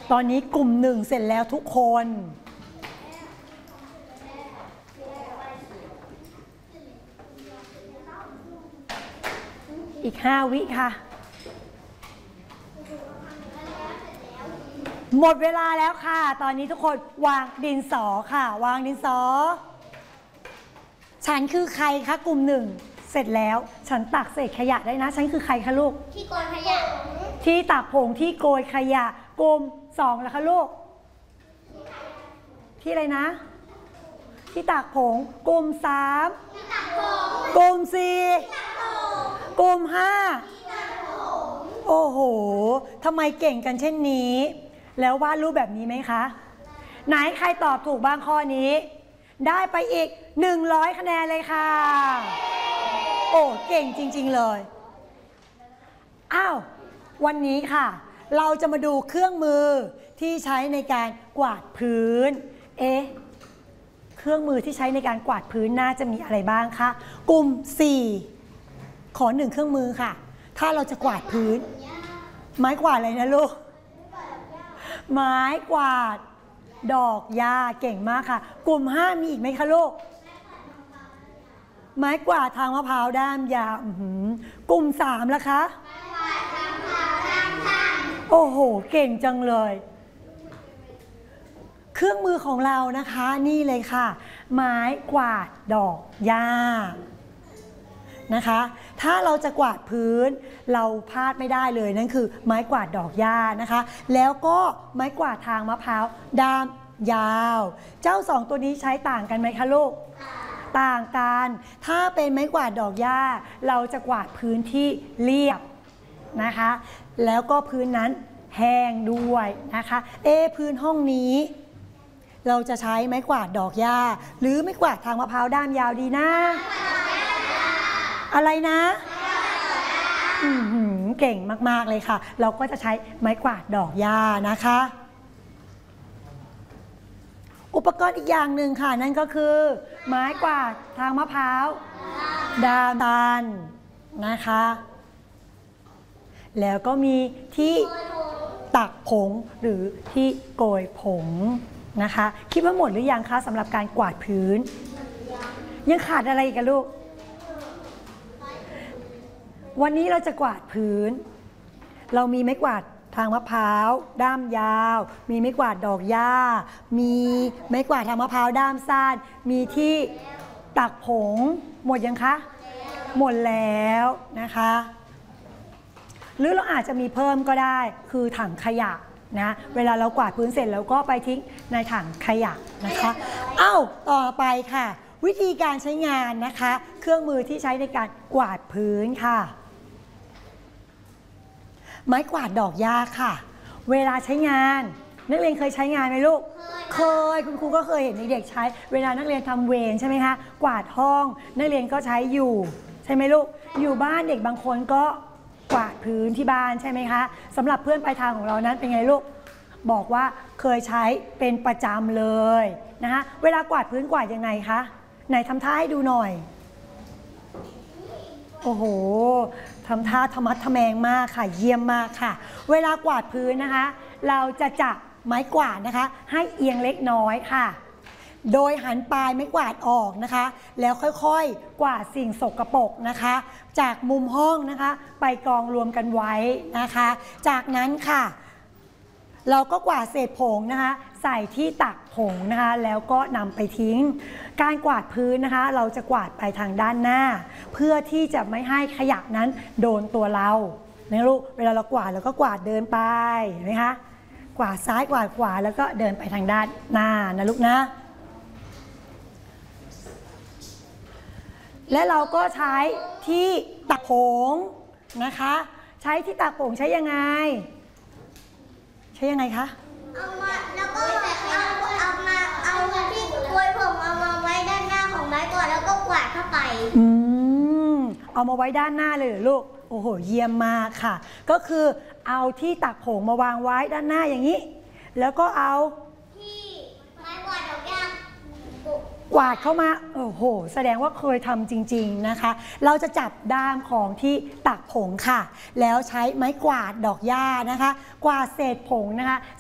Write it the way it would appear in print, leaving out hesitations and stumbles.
ตอนนี้กลุ่มหนึ่งเสร็จแล้วทุกคน อีก5 วิค่ะหมดเวลาแล้วค่ะตอนนี้ทุกคนวางดินสอค่ะวางดินสอฉันคือใครคะกลุ่มหนึ่งเสร็จแล้วฉันตักเศษขยะได้นะฉันคือใครคะลูกที่โกยขยะที่ตักผงที่โกยขยะกลุ่ม2แล้วคะลูกที่อะไรนะที่ตักผงกลุ่ม3กลุ่ม4กลุ่ม5โอ้โหทำไมเก่งกันเช่นนี้แล้ววาดรูปแบบนี้ไหมคะไหนใครตอบถูกบ้างข้อนี้ได้ไปอีก100คะแนนเลยค่ะโอ้เก่งจริงๆเลยอ้าววันนี้ค่ะเราจะมาดูเครื่องมือที่ใช้ในการกวาดพื้นเครื่องมือที่ใช้ในการกวาดพื้นน่าจะมีอะไรบ้างคะกลุ่ม4ขอ1เครื่องมือค่ะถ้าเราจะกวาดพื้นไม้กวาดอะไรนะลูกไม้กวาดดอกหญ้าเก่งมากค่ะกลุ่ม5มีอีกไหมคะลูกไม้กวาดทางมะพร้าวด้ามยาวกลุ่ม3ล่ะคะโอ้โหเก่งจังเลยเครื่องมือของเรานะคะนี่เลยค่ะไม้กวาดดอกหญ้านะคะถ้าเราจะกวาดพื้นเราพลาดไม่ได้เลยนั่นคือไม้กวาดดอกหญ้านะคะแล้วก็ไม้กวาดทางมะพร้าวด้ามยาวเจ้า2ตัวนี้ใช้ต่างกันไหมคะลูกต่างกันถ้าเป็นไม้กวาดดอกหญ้าเราจะกวาดพื้นที่เรียบนะคะแล้วก็พื้นนั้นแห้งด้วยนะคะพื้นห้องนี้เราจะใช้ไม้กวาดดอกหญ้าหรือไม้กวาดทางมะพร้าวด้ามยาวดีนะอะไรนะเก่งมากๆเลยค่ะเราก็จะใช้ไม้กวาดดอกหญ้านะคะอุปกรณ์อีกอย่างหนึ่งค่ะนั่นก็คือไม้กวาดทางมะพร้าวด้ามตันนะคะแล้วก็มีที่ตักผงหรือที่โกยผงนะคะคิดว่าหมดหรือยังคะสำหรับการกวาดพื้นยังขาดอะไรอีกลูกวันนี้เราจะกวาดพื้นเรามีไม้กวาดทางมะพร้าวด้ามยาวมีไม้กวาดดอกหญ้ามีไม้กวาดทางมะพร้าวด้ามสั้นมีที่ตักผงหมดยังคะหมดแล้วนะคะหรือเราอาจจะมีเพิ่มก็ได้คือถังขยะนะเวลาเรากวาดพื้นเสร็จแล้วก็ไปทิ้งในถังขยะนะคะต่อไปค่ะวิธีการใช้งานนะคะเครื่องมือที่ใช้ในการกวาดพื้นค่ะไม้กวาดดอกหญ้าค่ะเวลาใช้งานนักเรียนเคยใช้งานไหมลูกเคยคุณครูก็เคยเห็นเด็กๆใช้เวลานักเรียนทำเวรใช่ไหมคะกวาดห้องนักเรียนก็ใช้อยู่ใช่ไหมลูกอยู่บ้านเด็กบางคนก็กวาดพื้นที่บ้านใช่ไหมคะสำหรับเพื่อนปลายทางของเรานั้นเป็นไงลูกบอกว่าเคยใช้เป็นประจำเลยนะคะเวลากวาดพื้นกวาดยังไงคะไหนทำท่าให้ดูหน่อยโอ้โหทำท่าธรรมะทแมงมากค่ะเยี่ยมมากค่ะเวลากวาดพื้นนะคะเราจะจับไม้กวาดนะคะให้เอียงเล็กน้อยค่ะโดยหันปลายไม้กวาดออกนะคะแล้วค่อยๆกวาดสิ่งสกปรกนะคะจากมุมห้องนะคะไปกองรวมกันไว้นะคะจากนั้นค่ะเราก็กวาดเศษผงนะคะใส่ที่ตักผงนะคะแล้วก็นำไปทิ้งการกวาดพื้นนะคะเราจะกวาดไปทางด้านหน้าเพื่อที่จะไม่ให้ขยะนั้นโดนตัวเรานะลูกเวลาเรากวาดเราก็กวาดเดินไปเห็นไหมคะกวาดซ้ายกวาดขวาแล้วก็เดินไปทางด้านหน้านะลูกนะและเราก็ใช้ที่ตักผงนะคะใช้ที่ตักผงใช้ยังไงคะเอามาแล้วก็เอาที่โกยผมเอามาไว้ด้านหน้าของไม้ก่อนแล้วก็กวาดเข้าไปเอามาไว้ด้านหน้าเลยเหรอลูกโอ้โหเยี่ยมมากค่ะก็คือเอาที่ตักผงมาวางไว้ด้านหน้าอย่างนี้แล้วก็เอาที่ไม้กวาดดอกหญ้ากวาดเข้ามาโอ้โหแสดงว่าเคยทำจริงๆนะคะเราจะจับด้ามของที่ตักผงค่ะแล้วใช้ไม้กวาดดอกหญ้านะคะกวาดเศษผงนะคะ